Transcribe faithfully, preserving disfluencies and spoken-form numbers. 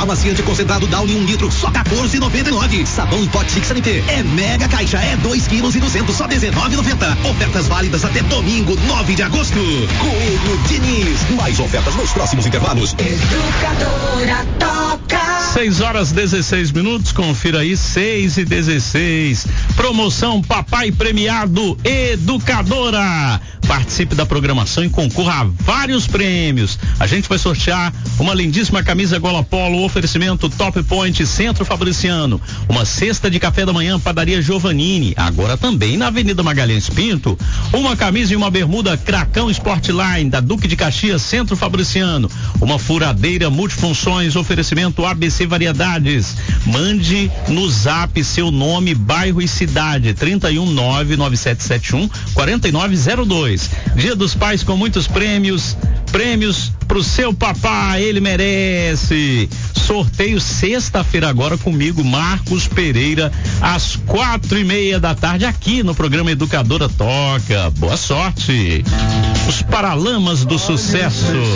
Amaciante concentrado Downy um litro, só quatorze e noventa e nove. Sabão Pot Sanité é mega caixa, é dois quilos e duzentos, só dezenove e noventa. Ofertas válidas até domingo, nove de agosto. Coelho Diniz, mais ofertas nos próximos intervalos. Educadora toca. seis horas dezesseis minutos, confira aí, seis e dezesseis. Promoção Papai Premiado Educadora. Participe da programação e concorra a vários prêmios. A gente vai sortear uma lindíssima camisa gola polo, oferecimento Top Point Centro Fabriciano, uma cesta de café da manhã Padaria Giovannini, agora também na Avenida Magalhães Pinto, uma camisa e uma bermuda Cracão Sportline da Duque de Caxias Centro Fabriciano, uma furadeira multifunções, oferecimento A B C Variedades. Mande no Zap seu nome, bairro e cidade, trinta e um nove nove sete sete um quarenta e nove zero dois. Dia dos Pais com muitos prêmios, prêmios pro seu papai, ele merece. Sorteio sexta-feira agora comigo, Marcos Pereira, às quatro e meia da tarde, aqui no programa Educadora Toca. Boa sorte. Os Paralamas do Sucesso.